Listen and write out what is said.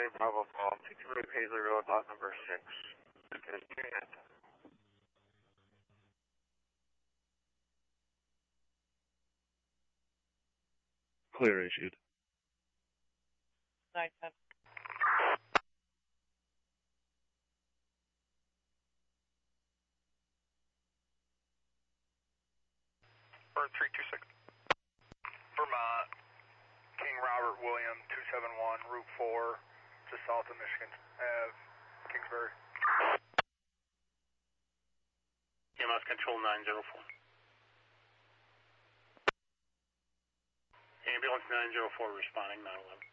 Bravo Palm, 53 Paisley Road, lot number 6. Is unit. Clear issued. 910. Bird 326. Vermont, King Robert William, 271, Route 4, just south of Michigan Ave, Kingsbury. EMS Control 904. Ambulance 904 responding 911.